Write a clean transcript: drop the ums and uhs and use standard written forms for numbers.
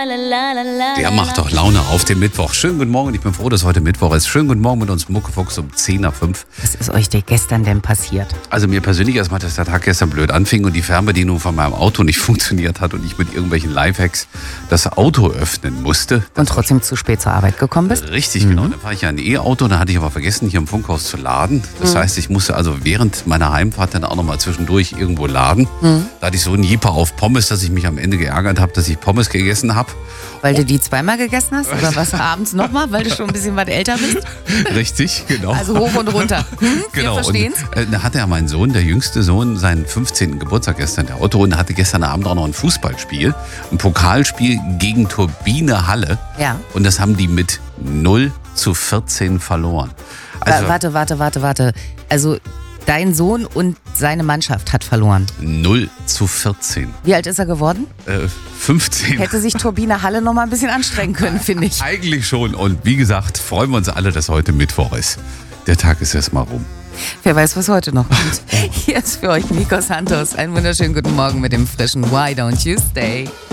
Der macht doch Laune auf den Mittwoch. Schönen guten Morgen, ich bin froh, dass heute Mittwoch ist. Schönen guten Morgen mit uns Muckefuchs um 10 nach 5. Was ist euch denn gestern denn passiert? Also mir persönlich erstmal, dass der Tag gestern blöd anfing und die Fernbedienung von meinem Auto nicht funktioniert hat und ich mit irgendwelchen Lifehacks das Auto öffnen musste. Und trotzdem zu spät zur Arbeit gekommen bist? Richtig, genau. Dann fahre ich ja ein E-Auto, da hatte ich aber vergessen, hier im Funkhaus zu laden. Das heißt, ich musste also während meiner Heimfahrt dann auch nochmal zwischendurch irgendwo laden. Da hatte ich so einen Jeeper auf Pommes, dass ich mich am Ende geärgert habe, dass ich Pommes gegessen habe. Weil du die zweimal gegessen hast? Oder was abends nochmal, weil du schon ein bisschen was älter bist? Richtig, genau. Also hoch und runter. Genau. Wir verstehen's. Und da hatte ja mein Sohn, der jüngste Sohn, seinen 15. Geburtstag gestern der Autorunde, hatte gestern Abend auch noch ein Fußballspiel, ein Pokalspiel gegen Turbine Halle. Ja. Und das haben die mit 0-14 verloren. Also Warte. Also dein Sohn und seine Mannschaft hat verloren. 0-14. Wie alt ist er geworden? 15. Hätte sich Turbine Halle noch mal ein bisschen anstrengen können, finde ich. Eigentlich schon. Und wie gesagt, freuen wir uns alle, dass heute Mittwoch ist. Der Tag ist erst mal rum. Wer weiß, was heute noch kommt. Hier ist für euch Nico Santos. Einen wunderschönen guten Morgen mit dem frischen Why Don't You Stay.